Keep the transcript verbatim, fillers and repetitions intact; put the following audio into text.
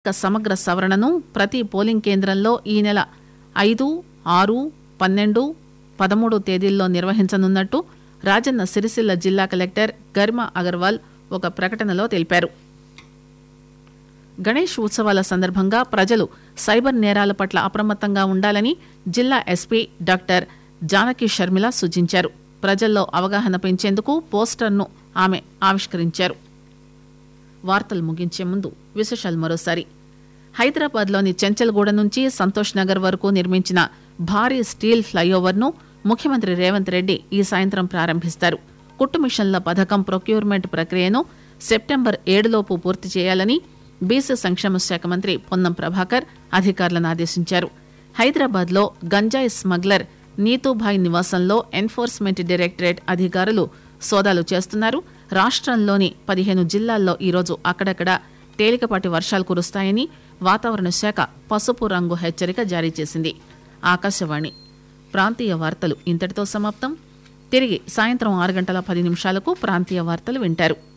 సమగ్ర సవరణను ప్రతి పోలింగ్ కేంద్రంలో ఈ నెల ఐదు ఆరు పన్నెండు పదమూడు తేదీల్లో నిర్వహించనున్నట్టు రాజన్న సిరిసిల్ల జిల్లా కలెక్టర్ గరిమా అగర్వాల్ ఒక ప్రకటనలో తెలిపారు. గణేష్ ఉత్సవాల సందర్భంగా ప్రజలు సైబర్ నేరాల పట్ల అప్రమత్తంగా ఉండాలని జిల్లా ఎస్పీ డాక్టర్ జానకి షర్మిల సూచించారు. ప్రజల్లో అవగాహన పెంచేందుకు పోస్టర్ను ఆమె ఆవిష్కరించారు. వార్తలు ముగించే ముందు విశేషాలు మరోసారి. హైదరాబాద్లోని చెంచల్గూడ నుంచి సంతోష్ నగర్ వరకు నిర్మించిన భారీ స్టీల్ ఫ్లైఓవర్ను ముఖ్యమంత్రి రేవంత్ రెడ్డి ఈ సాయంత్రం ప్రారంభిస్తారు. కుట్టు మిషన్ల పథకం ప్రొక్యూర్మెంట్ ప్రక్రియను సెప్టెంబర్ ఏడులోపు పూర్తి చేయాలని బీసీ సంక్షేమ శాఖ మంత్రి పొన్నం ప్రభాకర్ అధికారులను ఆదేశించారు. హైదరాబాద్లో గంజాయి స్మగ్లర్ నీతూభాయ్ నివాసంలో ఎన్ఫోర్స్మెంట్ డైరెక్టరేట్ అధికారులు సోదాలు చేస్తున్నారు. రాష్ట్రంలోని పదిహేను జిల్లాల్లో ఈరోజు అక్కడక్కడ తేలికపాటి వర్షాలు కురుస్తాయని వాతావరణ శాఖ పసుపు రంగు హెచ్చరిక జారీ చేసింది. ఆకాశవాణి ప్రాంతీయ వార్తలు ఇంతటితో సమాప్తం. తిరిగి సాయంత్రం ఆరు గంటల పది నిమిషాలకు ప్రాంతీయ వార్తలు వింటారు.